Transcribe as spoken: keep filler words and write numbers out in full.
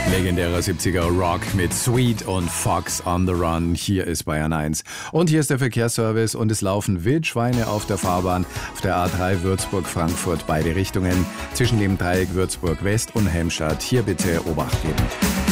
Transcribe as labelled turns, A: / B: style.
A: Legendärer siebziger Rock mit Sweet und Fox on the Run. Hier ist Bayern eins. Und hier ist der Verkehrsservice und es laufen Wildschweine auf der Fahrbahn auf der A drei Würzburg-Frankfurt, beide Richtungen, zwischen dem Dreieck Würzburg West und Helmstadt. Hier bitte Obacht geben.